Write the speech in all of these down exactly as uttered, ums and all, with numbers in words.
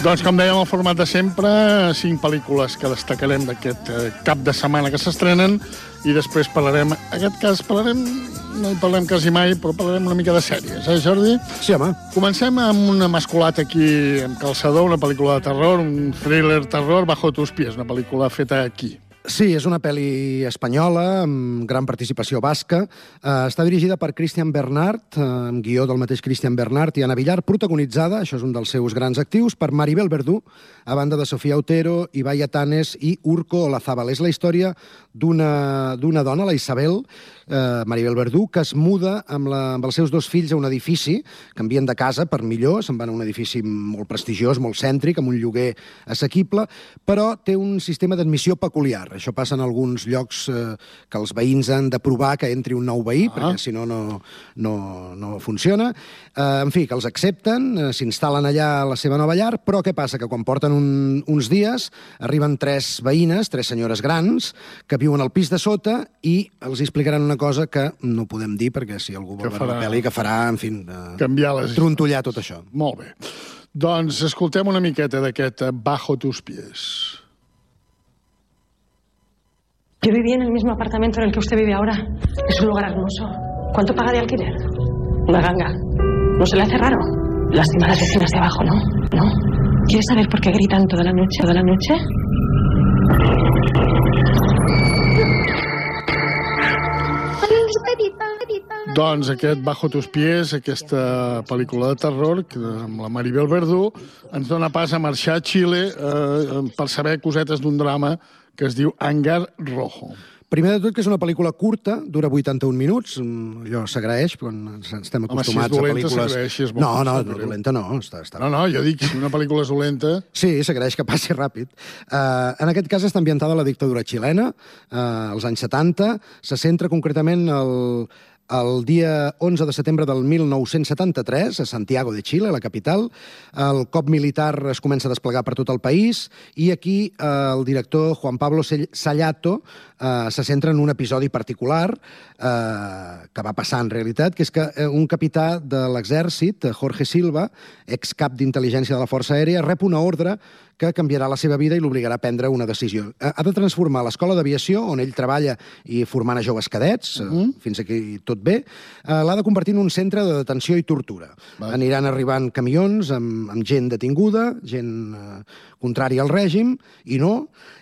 Doncs, com dèiem, el format de sempre, cinc pel·lícules que destacarem d'aquest eh, cap de setmana que s'estrenen i després parlarem, en aquest cas parlarem, no hi parlem quasi mai, però parlarem una mica de sèries, eh, Jordi? Sí, home. Comencem amb una mascolat aquí amb calçador, una pel·lícula de terror, un thriller terror, Bajo tus pies, una pel·lícula feta aquí. Sí, és una pel·li espanyola, amb gran participació basca. Uh, està dirigida per Cristian Bernart, uh, amb guió del mateix Cristian Bernart i Ana Villar, protagonitzada, això és un dels seus grans actius, per Maribel Verdú, a banda de Sofía Otero, Ibai Atanes i Urko Olazábal. És la història d'una d'una dona, la Isabel, uh, Maribel Verdú, que es muda amb, la, amb els seus dos fills a un edifici, canvien de casa per millor, se'n van a un edifici molt prestigiós, molt cèntric, amb un lloguer assequible, però té un sistema d'admissió peculiar. Això passa en alguns llocs eh, que els veïns han de provar que entri un nou veí, ah. perquè si no, no, no, no funciona. Eh, en fi, que els accepten, eh, s'instal·len allà a la seva nova llar, però què passa? Que quan porten un, uns dies arriben tres veïnes, tres senyores grans, que viuen al pis de sota i els explicaran una cosa que no podem dir, perquè si algú vol veure la pel·li, que farà, en fi, eh, trontollar tot això. Molt bé. Doncs escoltem una miqueta d'aquest Bajo tus pies. Yo viví en el mismo apartamento en el que usted vive ahora. Es un lugar hermoso. ¿Cuánto paga de alquiler? Una ganga. ¿No se le hace raro? Lástima a las vecinas de abajo, ¿no? ¿No? ¿Quiere saber por qué gritan toda la noche? ¿Toda la noche? Doncs aquest Bajo tus pies, aquesta pel·lícula de terror amb la Maribel Verdú, ens dona pas a marxar a Xile eh, per saber cosetes d'un drama que es diu Hangar Rojo. Primer de tot, que és una pel·lícula curta, dura vuitanta-un minuts, allò s'agraeix, quan estem acostumats Home, si és dolenta, a pel·lícules... s'agraeix, si és no, no, no, dolenta no. Està, està... No, no, jo dic, si una pel·lícula és dolenta... Sí, s'agraeix que passi ràpid. Uh, en aquest cas està ambientada a la dictadura xilena, uh, als anys setanta, se centra concretament el... El dia onze de setembre del mil nou-cents setanta-tres, a Santiago de Xile, la capital, el cop militar es comença a desplegar per tot el país i aquí eh, el director Juan Pablo Sallato eh, se centra en un episodi particular eh, que va passar en realitat, que és que un capità de l'exèrcit, Jorge Silva, excap d'intel·ligència de la Força Aèria, rep una ordre que canviarà la seva vida i l'obligarà a prendre una decisió. Ha de transformar l'escola d'aviació, on ell treballa i formant a joves cadets, uh-huh. fins aquí tot bé, l'ha de convertir en un centre de detenció i tortura. Va. Aniran arribant camions amb, amb gent detinguda, gent eh, contrària al règim, i no...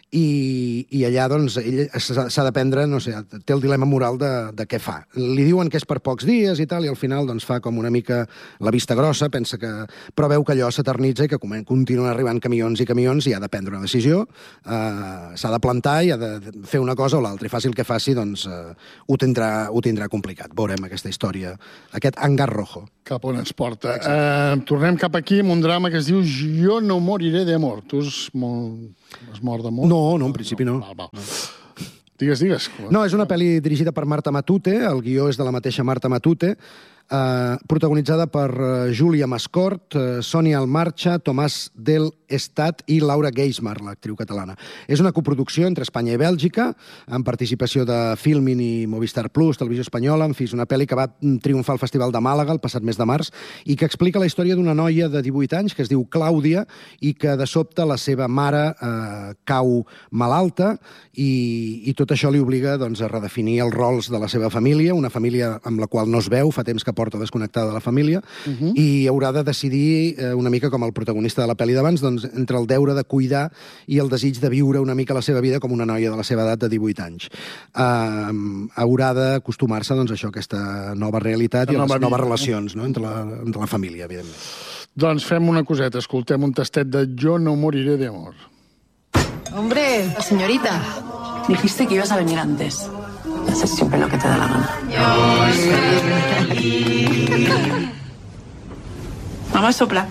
I, i allà, doncs, ell s'ha de prendre, no sé, té el dilema moral de, de què fa. Li diuen que és per pocs dies i tal, i al final, doncs, fa com una mica la vista grossa, pensa que... Però veu que allò s'eternitza i que continuen arribant camions i camions i ha de prendre una decisió, eh, s'ha de plantar i ha de fer una cosa o l'altra, i faci el que faci, doncs, eh, ho, tindrà, ho tindrà complicat. Veurem aquesta història, aquest Hangar Rojo. Cap on ens porta. Eh, tornem cap aquí amb un drama que es diu Jo no moriré d'amor. Tu has, molt... has mort d'amor? No, no, en principi no. Val, val. no. Digues, digues. No, és una pel·li dirigida per Marta Matute, el guió és de la mateixa Marta Matute, eh, protagonitzada per uh, Júlia Mascort, uh, Sònia Almarcha, Tomàs del Estat i Laura Geismar, l'actriu catalana. És una coproducció entre Espanya i Bèlgica, amb participació de Filmin i Movistar Plus, Televisió Espanyola. En fi, és una pel·li que va triomfar al Festival de Màlaga el passat mes de març i que explica la història d'una noia de divuit anys que es diu Clàudia i que de sobte la seva mare eh, cau malalta i, i tot això li obliga doncs, a redefinir els rols de la seva família, una família amb la qual no es veu, fa temps que porta desconnectada de la família, uh-huh. i haurà de decidir eh, una mica com el protagonista de la pel·li d'abans, doncs, entre el deure de cuidar i el desig de viure una mica la seva vida com una noia de la seva edat de divuit anys. Uh, haurà d'acostumar-se doncs, a això, a aquesta nova realitat la i a les noves vida, relacions no? entre, la, entre la família, evidentment. Doncs fem una coseta, escoltem un tastet de Jo no moriré de amor. Hombre, señorita, dijiste que ibas a venir antes. Haces siempre lo que te da la gana. Mamá, sopla.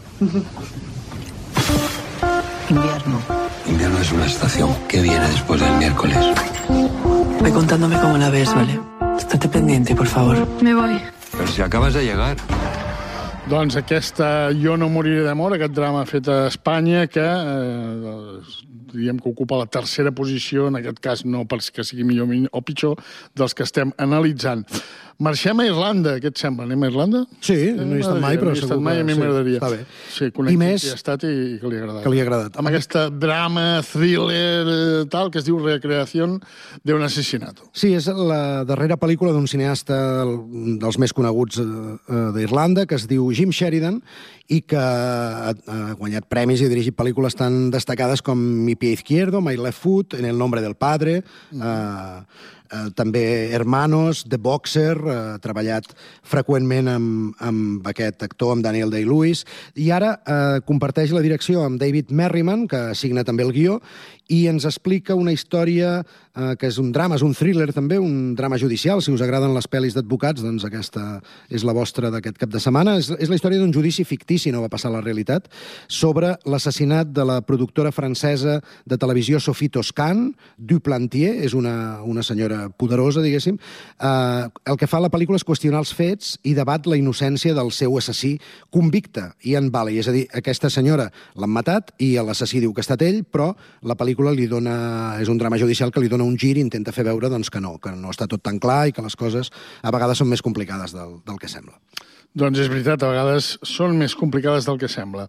Invierno. Invierno es una estación que viene después del miércoles. Ve contándome cómo la ves, ¿vale? Estate pendiente, por favor. Me voy. Pero si acabas de llegar. Doncs aquesta Jo no moriré d'amor, aquest drama fet a Espanya que eh, diríem que ocupa la tercera posició, en aquest cas no perquè sigui millor o pitjor, dels que estem analitzant. Marxem a Irlanda, què et sembla? Anem a Irlanda? Sí, no hi he estat mai, però segur que... mai, a mi m'agradaria. Està bé. Sí, conec qui ha estat i que li ha agradat. Que li ha agradat. Amb aquesta drama, thriller, tal, que es diu Recreación de un asesinato. Sí, és la darrera pel·lícula d'un cineasta dels més coneguts d'Irlanda, que es diu Jim Sheridan, i que ha guanyat premis i ha dirigit pel·lícules tan destacades com Mi pie izquierdo, My left foot, En el nombre del padre... Mm. Uh, també Hermanos, The Boxer, ha uh, treballat freqüentment amb, amb aquest actor, amb Daniel Day-Lewis, i ara uh, comparteix la direcció amb David Merriman, que signa també el guió, i ens explica una història uh, que és un drama, és un thriller també, un drama judicial. Si us agraden les pel·lis d'advocats, doncs aquesta és la vostra d'aquest cap de setmana. És, és la història d'un judici fictici, no va passar a la realitat, sobre l'assassinat de la productora francesa de televisió Sophie Toscan, Duplantier, és una, una senyora poderosa, diguéssim. Uh, el que fa la pel·lícula és qüestionar els fets i debat la innocència del seu assassí convicte i en vali. És a dir, aquesta senyora l'han matat i l'assassí diu que ha estat ell, però la pel·lícula li dona... és un drama judicial que li dona un gir i intenta fer veure doncs, que no, que no està tot tan clar i que les coses a vegades són més complicades del, del que sembla. Doncs és veritat, a vegades són més complicades del que sembla.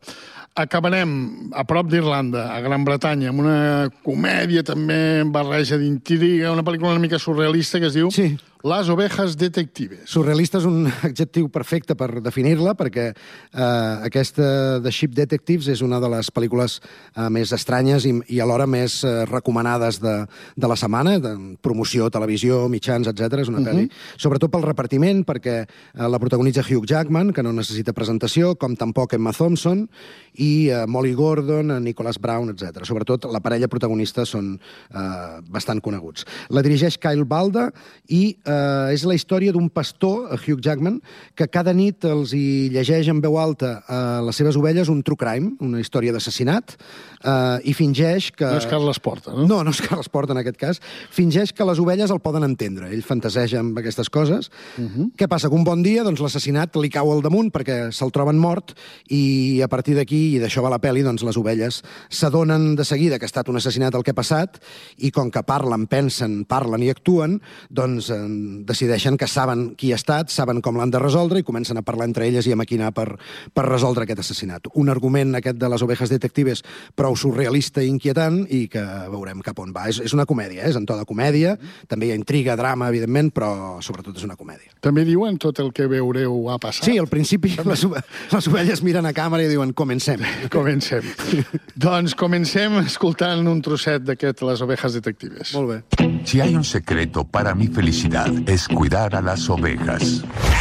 Acabarem a prop d'Irlanda, a Gran Bretanya, amb una comèdia també barreja d'intriga, una pel·lícula una mica surrealista que es diu sí. Las ovejas detectives. Surrealista és un adjectiu perfecte per definir-la, perquè eh, aquesta The Ship Detectives és una de les pel·lícules eh, més estranyes i, i alhora més eh, recomanades de, de la setmana, de promoció, televisió, mitjans, etcètera. És una uh-huh. pel·li, sobretot pel repartiment, perquè eh, la protagonitza Hugh Jackman, que no necessita presentació, com tampoc Emma Thompson, i eh, Molly Gordon, Nicholas Brown, etcètera. Sobretot la parella protagonista són eh, bastant coneguts. La dirigeix Kyle Balda i eh, és la història d'un pastor, Hugh Jackman, que cada nit els hi llegeix en veu alta a les seves ovelles un true crime, una història d'assassinat, eh, i fingeix que... No és Carles Porta, no? No, no és Carles Porta en aquest cas. Fingeix que les ovelles el poden entendre. Ell fantaseja amb aquestes coses. Uh-huh. Què passa? Que un bon dia doncs, l'assassinat li cau al damunt perquè se'l troben mort i a partir d'aquí, i d'això va la pel·li, doncs les ovelles s'adonen de seguida que ha estat un assassinat el que ha passat i com que parlen, pensen, parlen i actuen, doncs eh, decideixen que saben qui ha estat, saben com l'han de resoldre i comencen a parlar entre elles i a maquinar per, per resoldre aquest assassinat. Un argument, aquest de les ovejas detectives, prou surrealista i inquietant i que veurem cap on va. És, és una comèdia, eh? És en to de comèdia, també hi ha intriga, drama, evidentment, però sobretot és una comèdia. També diuen tot el que veureu ha passat? Sí, al principi les, les ovelles miren a càmera i diuen comencem. Comencem. Doncs comencem escoltant un trosset d'aquest Les ovejas detectives. Molt bé. Si hay un secreto para mi felicidad es cuidar a las ovejas.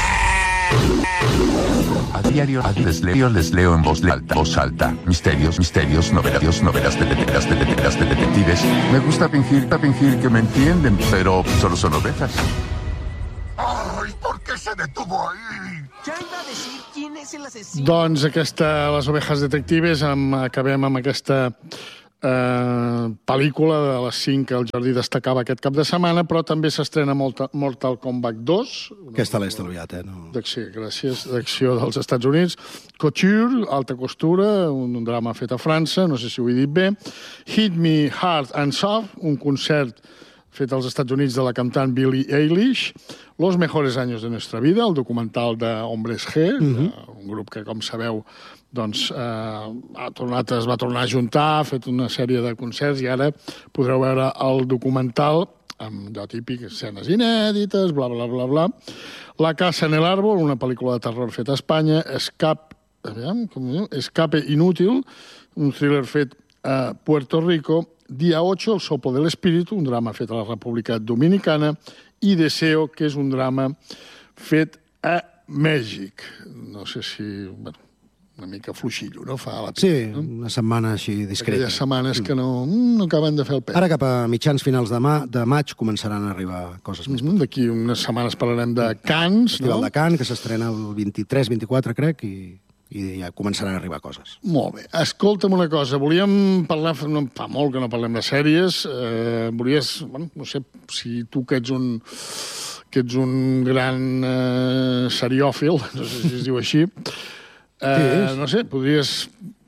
A diario les leo, les leo en voz alta, voz alta. Misterios, misterios, novelas, novelas de detectives, de detectives, de detectives. Me gusta fingir, fingir que me entienden, pero solo son ovejas. ¡Ay! ¿Por qué se detuvo ahí? Ya iba a decir quién es el asesino. Doncs aquesta, Les ovejas detectives, amb, acabem amb aquesta eh, pel·lícula de les cinc que el Jordi destacava aquest cap de setmana, però també s'estrena Mortal Kombat dos. Aquesta l'he estalviat, eh? No... Sí, gràcies, d'acció dels Estats Units. Couture, alta costura, un, un drama fet a França, no sé si ho he dit bé. Hit Me Hard and Soft, un concert fet als Estats Units de la cantant Billie Eilish. Los mejores años de nuestra vida, el documental de Hombres G, uh-huh. un grup que, com sabeu, doncs, eh, ha tornat, es va tornar a juntar, ha fet una sèrie de concerts i ara podreu veure el documental amb allò típic, escenes inèdites, bla, bla, bla, bla. La casa en el árbol, una pel·lícula de terror feta a Espanya. Escape, aviam, com diu? Escape inútil, un thriller fet a Puerto Rico. Día ocho, El soplo del espíritu, un drama fet a la República Dominicana. I Deseo, que és un drama fet a Mèxic. No sé si... Bueno, una mica fluixillo, no? Fa la pena, sí, no? Una setmana així discreta. Aquelles setmanes que no, no acaben de fer el pes. Ara cap a mitjans finals de, ma, de maig començaran a arribar coses més. Mm-hmm. D'aquí unes setmanes parlarem de Cannes, no? Festival de Cannes, que s'estrena el vint-i-tres vint-i-quatre, crec, i... i ja començaran a arribar coses. Molt bé. Escolta'm una cosa, volíem parlar, no, fa molt que no parlem de sèries, eh, volies, bueno, no sé, si tu que ets un, que ets un gran eh, seriòfil, no sé si es diu així, eh, no sé, podries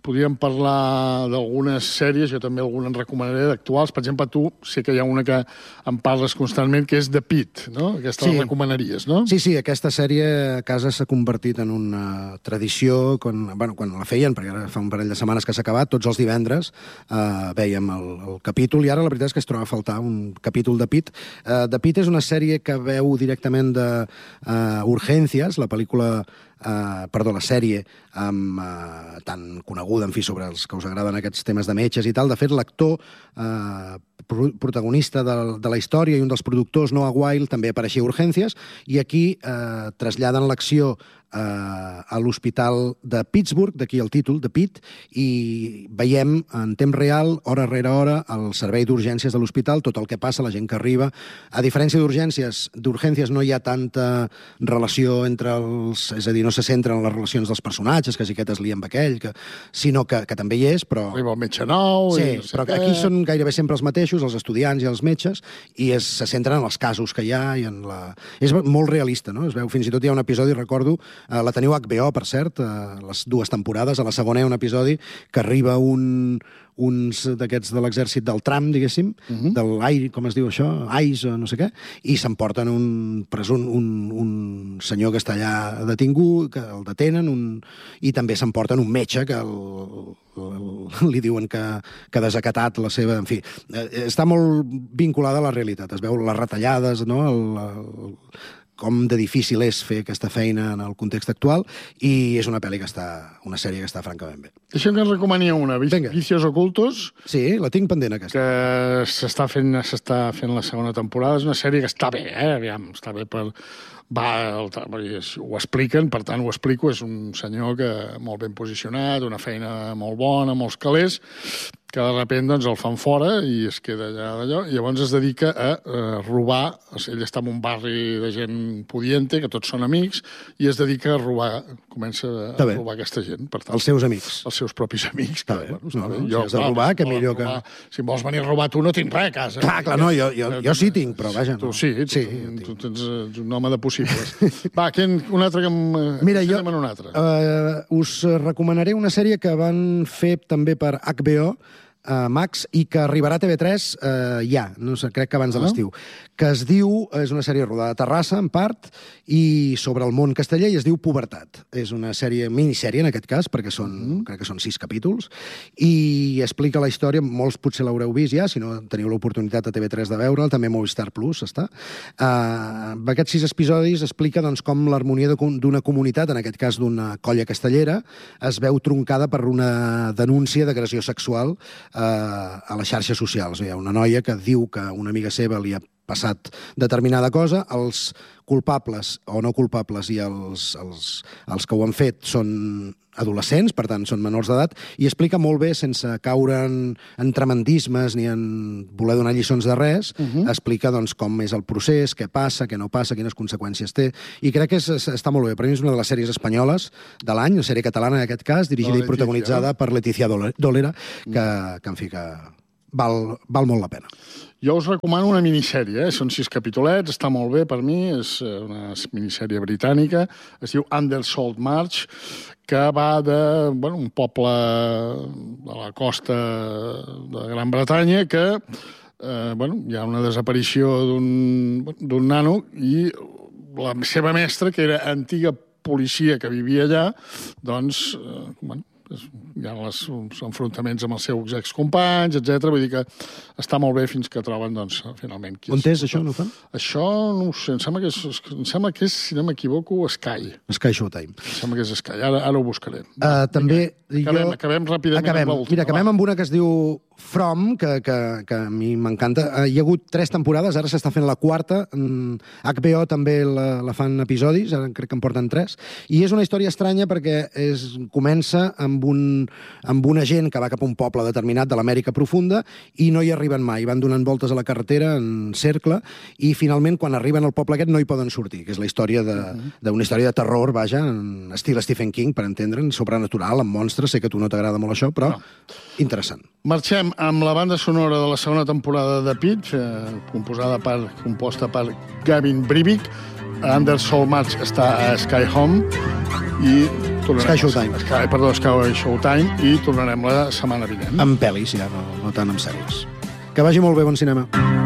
podríem parlar d'algunes sèries, jo també alguna en recomanaré d'actuals. Per exemple, tu sé que hi ha una que em parles constantment, que és The Pitt, no? Aquesta sí. La recomanaries, no? Sí, sí, aquesta sèrie a casa s'ha convertit en una tradició, quan, bueno, quan la feien, perquè ara fa un parell de setmanes que s'ha acabat, tots els divendres eh, veiem el, el capítol, i ara la veritat és que es troba a faltar un capítol de Pitt. Eh, The Pitt és una sèrie que veu directament de uh, Urgències, la pel·lícula, uh, perdó, la sèrie um, uh, tan coneguda, en fi, sobre els que us agraden aquests temes de metges i tal. De fet, l'actor uh, pro protagonista de, de la història i un dels productors, Noah Wyle, també apareixia a Urgències, i aquí uh, traslladen l'acció a l'hospital de Pittsburgh, d'aquí el títol, de Pitt, i veiem en temps real, hora rere hora, el servei d'urgències de l'hospital, tot el que passa, la gent que arriba. A diferència d'urgències, d'urgències no hi ha tanta relació entre els... És a dir, no se centra en les relacions dels personatges, que si aquest es lia amb aquell, que, sinó que, que també hi és, però... Arriba el metge nou... Sí, i no sé però què. Aquí són gairebé sempre els mateixos, els estudiants i els metges, i es, se centren en els casos que hi ha i en la... És molt realista, no? Es veu, fins i tot hi ha un episodi, recordo, Uh, la teniu a H B O, per cert, uh, les dues temporades. A la segona hi ha un episodi que arriba un, uns d'aquests de l'exèrcit del Trump, diguéssim, uh -huh. del A I, com es diu això? A I S o no sé què, i s'emporten un, un, un, un senyor que està allà detingut, que el detenen, un, i també s'emporten un metge que el, el, li diuen que, que ha desacatat la seva... En fi, eh, està molt vinculada a la realitat. Es veu les retallades, no?, el, el, com de difícil és fer aquesta feina en el context actual, i és una pel·li que està, una sèrie que està francament bé. Deixa'm que ens recomani una, Vicios Ocultos. Sí, la tinc pendent, aquesta. Que s'està fent, s'està fent la segona temporada. És una sèrie que està bé, eh? Aviam, està bé per... Va, el, ho expliquen, per tant ho explico, és un senyor que molt ben posicionat, una feina molt bona, molts calés, que de sobte doncs, el fan fora i es queda allà d'allò, i llavors es dedica a, a robar. Ell està en un barri de gent pudiente, que tots són amics, i es dedica a robar, comença a Està robar aquesta gent. Per tant, els seus amics. Els seus propis amics. Està que, bé. Bueno, està No, bé. no, Jo, si has de robar, que millor que... robar, si vols venir a robar tu, no tinc res a casa. Clar, clar, no, jo, jo, jo sí tinc, però vaja, no. Tu sí, tu, sí, tu, tu tens un home de possibles. Va, que un altre que em... Mira, jo en un altre. Uh, us recomanaré una sèrie que van fer també per H B O, uh, Max, i que arribarà a T V tres uh, ja, no sé, crec que abans de l'estiu, que es diu, és una sèrie rodada a Terrassa, en part, i sobre el món casteller, i es diu Pubertat. És una sèrie, minissèrie en aquest cas, perquè són, mm. crec que són sis capítols, i explica la història, molts potser l'haureu vist ja, si no teniu l'oportunitat a T V tres de veure'l, també Movistar Plus està. Uh, aquests sis episodis explica doncs, com l'harmonia d'una comunitat, en aquest cas d'una colla castellera, es veu troncada per una denúncia d'agressió sexual uh, a les xarxes socials. Hi ha una noia que diu que una amiga seva li ha passat determinada cosa, els culpables o no culpables i els, els, els que ho han fet són adolescents, per tant, són menors d'edat, i explica molt bé, sense caure en, en tremendismes ni en voler donar lliçons de res, uh -huh. explica doncs, com és el procés, què passa, què no passa, quines conseqüències té, i crec que és, està molt bé. Per mi és una de les sèries espanyoles de l'any, una sèrie catalana en aquest cas, dirigida i protagonitzada per Leticia Dolera, que, que en fi, que val, val molt la pena. Jo us recomano una minissèrie, eh? Són sis capitolets, està molt bé per mi, és una minissèrie britànica, es diu Under Salt March, que va de bueno, un poble de la costa de Gran Bretanya que eh, bueno, hi ha una desaparició d'un nano i la seva mestra, que era antiga policia que vivia allà, doncs, eh, bueno, hi ha els enfrontaments amb els seus excompanys, etcètera. Vull dir que està molt bé fins que troben, doncs, finalment... On és això, no fan? Això, no ho sé, em sembla que és, em sembla que és si no m'equivoco, Sky. Sky Showtime. Em sembla que és Sky, ara, ara ho buscaré. Uh, també, acabem, jo... acabem ràpidament acabem. amb l'última. Mira, acabem amb una que es diu From, que, que, que a mi m'encanta. Uh, hi ha hagut tres temporades, ara s'està fent la quarta. Mm, H B O també la, la fan episodis, ara crec que en porten tres. I és una història estranya perquè és, comença amb un, amb un agent que va cap a un poble determinat de l'Amèrica profunda i no hi arriben mai. Van donant voltes a la carretera en cercle i finalment quan arriben al poble aquest no hi poden sortir, que és la història d'una història de terror, vaja, en estil Stephen King, per entendre'n, sobrenatural, amb monstres. Sé que a tu no t'agrada molt això, però no. Interessant. Marxem amb la banda sonora de la segona temporada de Pitt, eh, composada per, composta per Gavin Brivik. Under Soul March està a Sky Home i tornarem Sky Showtime. Sky, perdó, Sky Showtime, i tornarem la setmana vinent. Amb pel·lis, ja, no, no tant amb sèries. Que vagi molt bé, bon cinema.